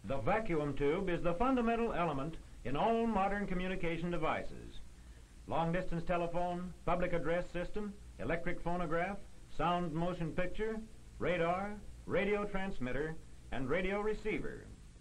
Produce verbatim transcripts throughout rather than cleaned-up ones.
The vacuum tube is the fundamental element in all modern communication devices. Long-distance telephone, public address system, electric phonograph, sound motion picture, radar, radio transmitter, and radio receiver.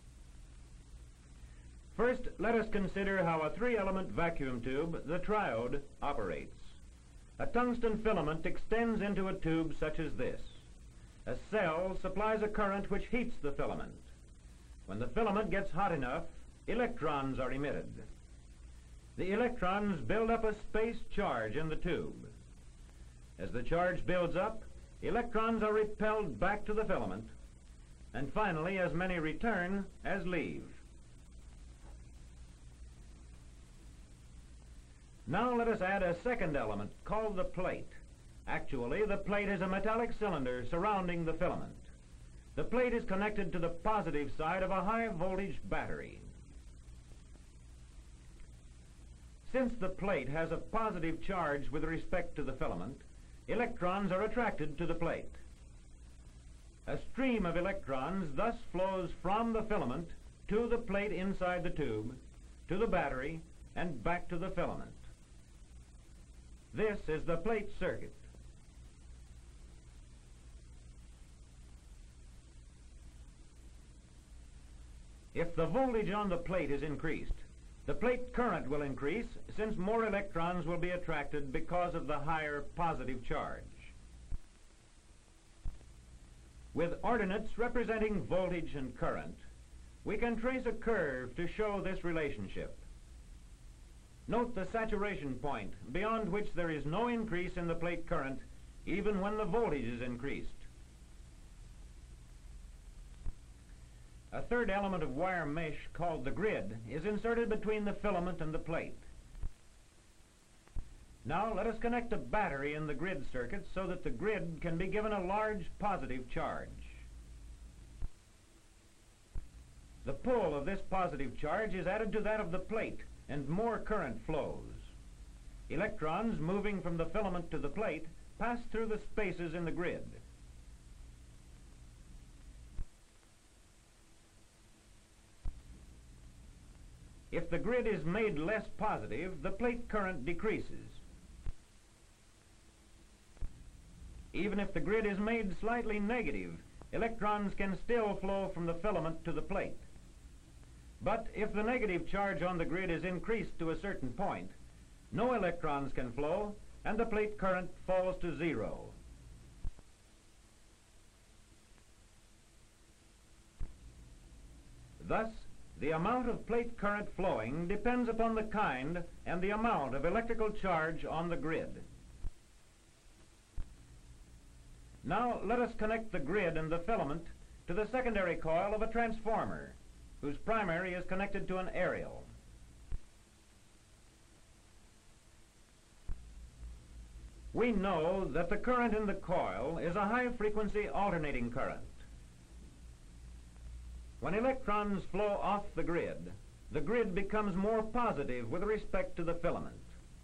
First, let us consider how a three-element vacuum tube, the triode, operates. A tungsten filament extends into a tube such as this. A cell supplies a current which heats the filament. When the filament gets hot enough, electrons are emitted. The electrons build up a space charge in the tube. As the charge builds up, electrons are repelled back to the filament, and finally as many return as leave. Now let us add a second element called the plate. Actually, the plate is a metallic cylinder surrounding the filament. The plate is connected to the positive side of a high-voltage battery. Since the plate has a positive charge with respect to the filament, electrons are attracted to the plate. A stream of electrons thus flows from the filament to the plate inside the tube, to the battery, and back to the filament. This is the plate circuit. If the voltage on the plate is increased, the plate current will increase since more electrons will be attracted because of the higher positive charge. With ordinates representing voltage and current, we can trace a curve to show this relationship. Note the saturation point, beyond which there is no increase in the plate current, even when the voltage is increased. A third element of wire mesh, called the grid, is inserted between the filament and the plate. Now let us connect a battery in the grid circuit so that the grid can be given a large positive charge. The pull of this positive charge is added to that of the plate, and more current flows. Electrons moving from the filament to the plate pass through the spaces in the grid. If the grid is made less positive, the plate current decreases. Even if the grid is made slightly negative, electrons can still flow from the filament to the plate. But if the negative charge on the grid is increased to a certain point, no electrons can flow, and the plate current falls to zero. Thus, the amount of plate current flowing depends upon the kind and the amount of electrical charge on the grid. Now let us connect the grid and the filament to the secondary coil of a transformer, whose primary is connected to an aerial. We know that the current in the coil is a high-frequency alternating current. When electrons flow off the grid, the grid becomes more positive with respect to the filament.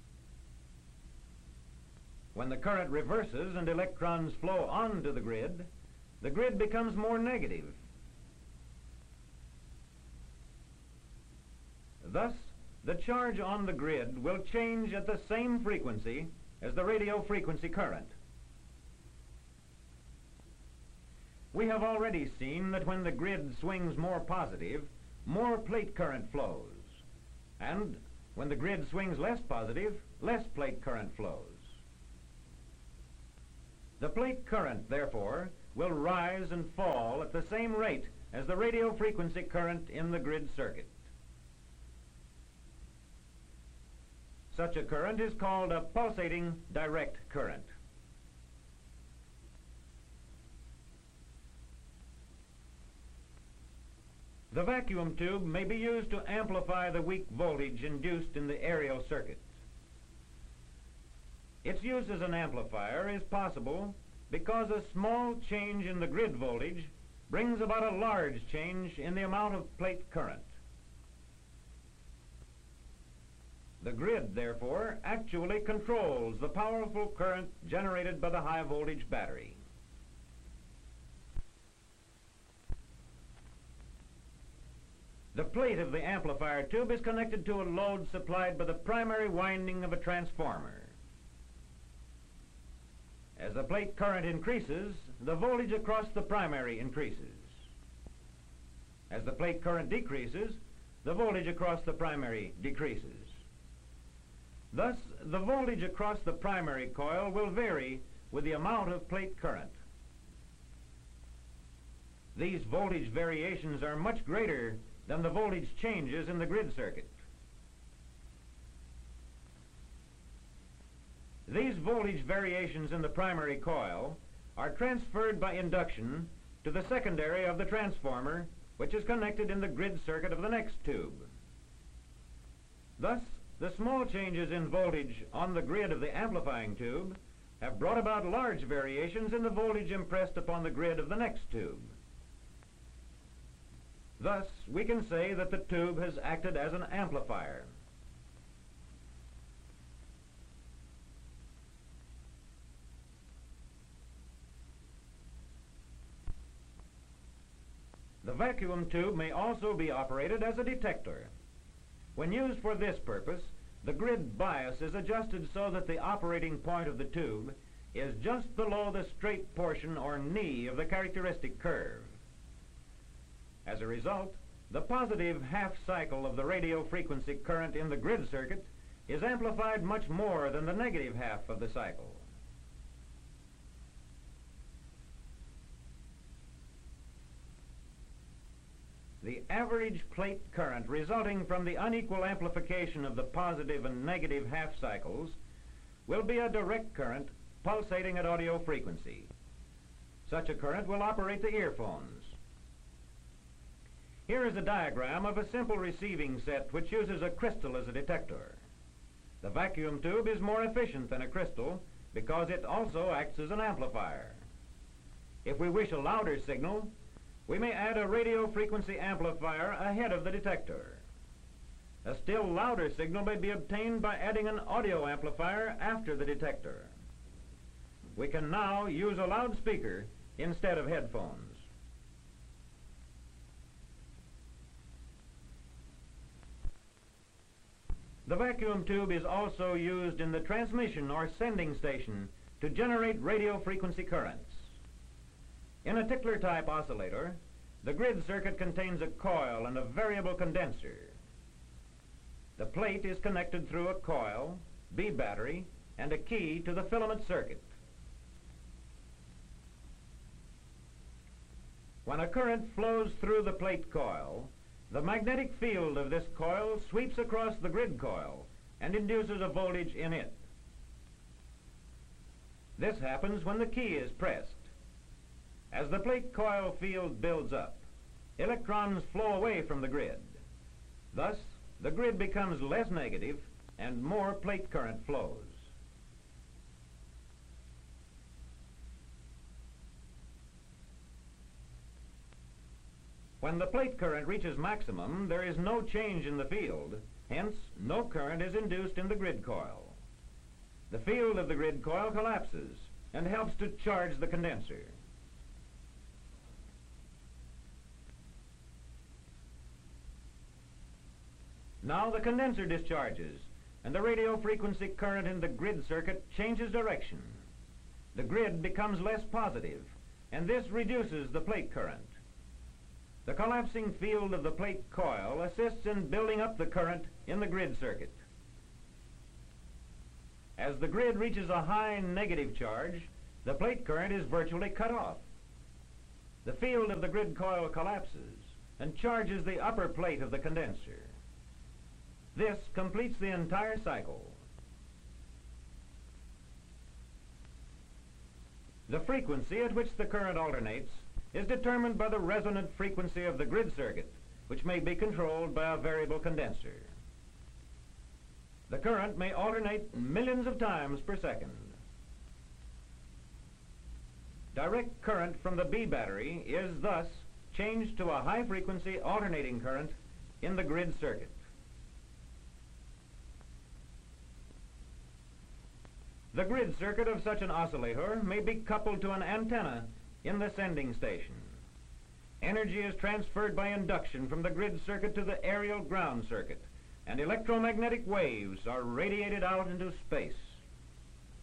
When the current reverses and electrons flow onto the grid, the grid becomes more negative. Thus, the charge on the grid will change at the same frequency as the radio frequency current. We have already seen that when the grid swings more positive, more plate current flows, and when the grid swings less positive, less plate current flows. The plate current, therefore, will rise and fall at the same rate as the radio frequency current in the grid circuit. Such a current is called a pulsating direct current. The vacuum tube may be used to amplify the weak voltage induced in the aerial circuit. Its use as an amplifier is possible because a small change in the grid voltage brings about a large change in the amount of plate current. The grid, therefore, actually controls the powerful current generated by the high-voltage battery. The plate of the amplifier tube is connected to a load supplied by the primary winding of a transformer. As the plate current increases, the voltage across the primary increases. As the plate current decreases, the voltage across the primary decreases. Thus, the voltage across the primary coil will vary with the amount of plate current. These voltage variations are much greater than the voltage changes in the grid circuit. These voltage variations in the primary coil are transferred by induction to the secondary of the transformer, which is connected in the grid circuit of the next tube. Thus, the small changes in voltage on the grid of the amplifying tube have brought about large variations in the voltage impressed upon the grid of the next tube. Thus, we can say that the tube has acted as an amplifier. The vacuum tube may also be operated as a detector. When used for this purpose, the grid bias is adjusted so that the operating point of the tube is just below the straight portion or knee of the characteristic curve. As a result, the positive half cycle of the radio frequency current in the grid circuit is amplified much more than the negative half of the cycle. The average plate current resulting from the unequal amplification of the positive and negative half cycles will be a direct current pulsating at audio frequency. Such a current will operate the earphones. Here is a diagram of a simple receiving set which uses a crystal as a detector. The vacuum tube is more efficient than a crystal because it also acts as an amplifier. If we wish a louder signal, we may add a radio frequency amplifier ahead of the detector. A still louder signal may be obtained by adding an audio amplifier after the detector. We can now use a loudspeaker instead of headphones. The vacuum tube is also used in the transmission or sending station to generate radio frequency currents. In a Tickler type oscillator, the grid circuit contains a coil and a variable condenser. The plate is connected through a coil, B battery, and a key to the filament circuit. When a current flows through the plate coil, the magnetic field of this coil sweeps across the grid coil and induces a voltage in it. This happens when the key is pressed. As the plate coil field builds up, electrons flow away from the grid. Thus, the grid becomes less negative and more plate current flows. When the plate current reaches maximum, there is no change in the field, hence no current is induced in the grid coil. The field of the grid coil collapses and helps to charge the condenser. Now the condenser discharges, and the radio frequency current in the grid circuit changes direction. The grid becomes less positive, and this reduces the plate current. The collapsing field of the plate coil assists in building up the current in the grid circuit. As the grid reaches a high negative charge, the plate current is virtually cut off. The field of the grid coil collapses and charges the upper plate of the condenser. This completes the entire cycle. The frequency at which the current alternates is determined by the resonant frequency of the grid circuit, which may be controlled by a variable condenser. The current may alternate millions of times per second. Direct current from the B battery is thus changed to a high-frequency alternating current in the grid circuit. The grid circuit of such an oscillator may be coupled to an antenna in the sending station. Energy is transferred by induction from the grid circuit to the aerial ground circuit, and electromagnetic waves are radiated out into space.